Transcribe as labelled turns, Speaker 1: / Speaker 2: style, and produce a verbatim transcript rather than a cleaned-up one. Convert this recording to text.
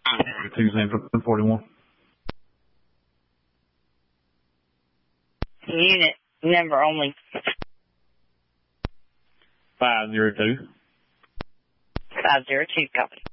Speaker 1: Two San forty-one.
Speaker 2: Unit number only.
Speaker 1: Five zero two.
Speaker 2: Five zero two, copy.